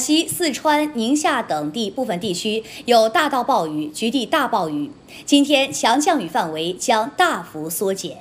西、四川、宁夏等地部分地区有大到暴雨，局地大暴雨。今天强降雨范围将大幅缩减。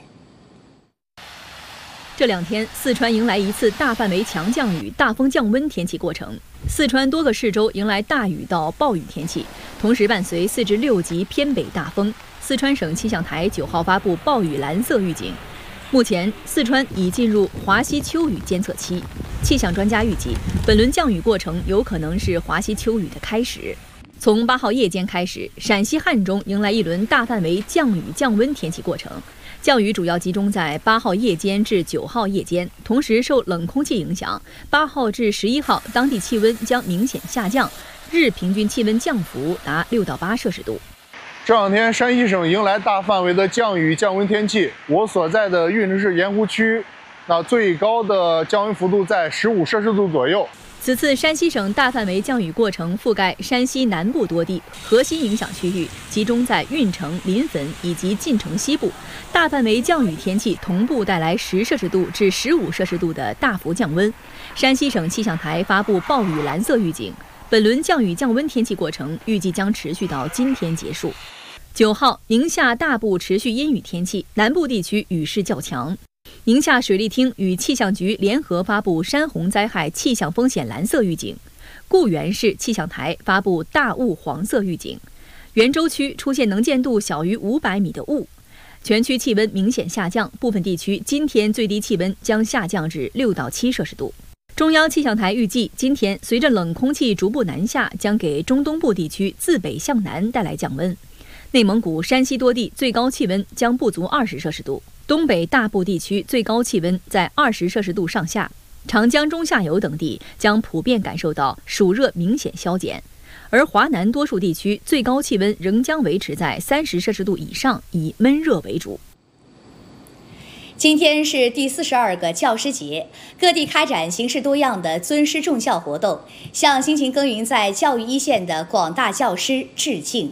这2天，四川迎来一次大范围强降雨、大风降温天气过程。四川多个市州迎来大雨到暴雨天气，同时伴随4至6级偏北大风。四川省气象台9号发布暴雨蓝色预警。目前，四川已进入华西秋雨监测期。气象专家预计，本轮降雨过程有可能是华西秋雨的开始。从8号夜间开始，陕西汉中迎来一轮大范围降雨降温天气过程。降雨主要集中在8号夜间至9号夜间，同时受冷空气影响，8号至11号当地气温将明显下降，日平均气温降幅达6到8摄氏度。 这2天，山西省迎来大范围的降雨降温天气。我所在的运城市盐湖区，最高的降温幅度在15摄氏度左右。 此次山西省大范围降雨过程覆盖山西南部多地，核心影响区域集中在运城、临汾以及晋城西部。大范围降雨天气同步带来10摄氏度至15摄氏度的大幅降温。山西省气象台发布暴雨蓝色预警，本轮降雨降温天气过程预计将持续到今天结束。9号，宁夏大部持续阴雨天气，南部地区雨势较强。宁夏水利厅与气象局联合发布山洪灾害气象风险蓝色预警，固原市气象台发布大雾黄色预警，元州区出现能见度小于500米的雾，全区气温明显下降，部分地区今天最低气温将下降至6到7摄氏度。中央气象台预计，今天随着冷空气逐步南下，将给中东部地区自北向南带来降温。内蒙古、山西多地最高气温将不足20摄氏度，东北大部地区最高气温在20摄氏度上下，长江中下游等地将普遍感受到暑热明显消减，而华南多数地区最高气温仍将维持在30摄氏度以上，以闷热为主。 今天是第42个教师节，各地开展形式多样的尊师重教活动，向辛勤耕耘在教育一线的广大教师致敬。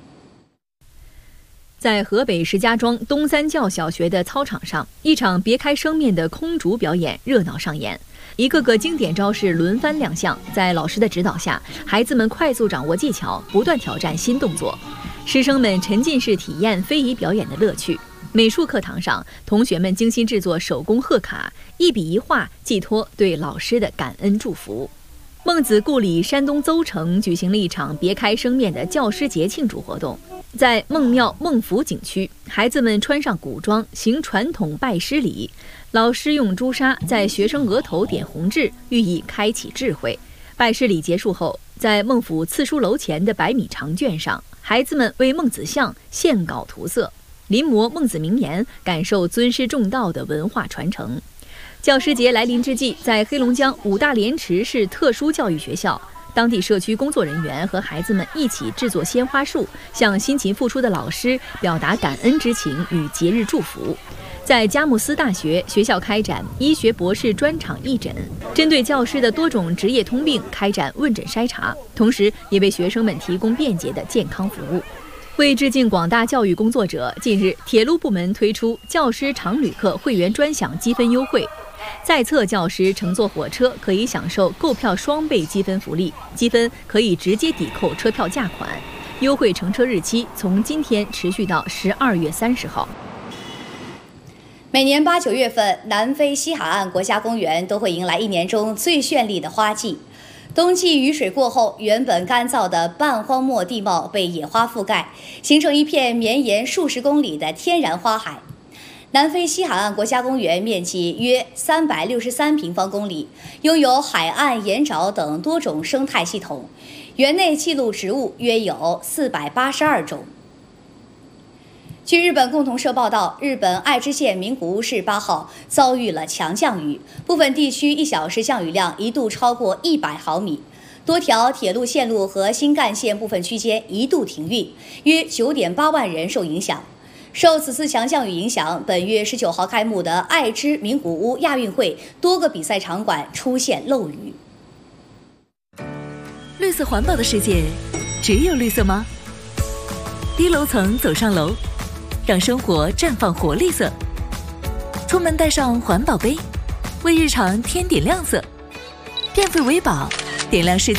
在河北石家庄东三教小学的操场上，一场别开生面的空竹表演热闹上演，一个个经典招式轮番亮相，在老师的指导下，孩子们快速掌握技巧，不断挑战新动作，师生们沉浸式体验非遗表演的乐趣。美术课堂上，同学们精心制作手工贺卡，一笔一画寄托对老师的感恩祝福。孟子故里山东邹城举行了一场别开生面的教师节庆祝活动。在孟庙孟府景区，孩子们穿上古装，行传统拜师礼。老师用朱砂在学生额头点红痣，寓意开启智慧。拜师礼结束后，在孟府赐书楼前的100米长卷上，孩子们为孟子像献稿涂色，临摹孟子名言，感受尊师重道的文化传承。教师节来临之际，在黑龙江五大连池市特殊教育学校，当地社区工作人员和孩子们一起制作鲜花束，向辛勤付出的老师表达感恩之情与节日祝福。在佳木斯大学，学校开展医学博士专场义诊，针对教师的多种职业通病开展问诊筛查，同时也为学生们提供便捷的健康服务。为致敬广大教育工作者，近日铁路部门推出教师常旅客会员专享积分优惠，在册教师乘坐火车可以享受购票双倍积分福利，积分可以直接抵扣车票价款。优惠乘车日期从今天持续到12月30号。 每年8、9月份，南非西海岸国家公园都会迎来一年中最绚丽的花季。冬季雨水过后，原本干燥的半荒漠地貌被野花覆盖，形成一片绵延数十公里的天然花海。南非西海岸国家公园面积约363平方公里，拥有海岸、盐沼等多种生态系统，园内记录植物约有482种。据日本共同社报道，日本爱知县名古屋市8号遭遇了强降雨，部分地区1小时降雨量一度超过100毫米，多条铁路线路和新干线部分区间一度停运，约9.8万人受影响。受此次强降雨影响，本月19号开幕的爱知名古屋亚运会多个比赛场馆出现漏雨。 绿色环保的世界，只有绿色吗？低楼层走上楼，让生活绽放活力色。出门带上环保杯，为日常添点亮色。电费为宝，点亮世界。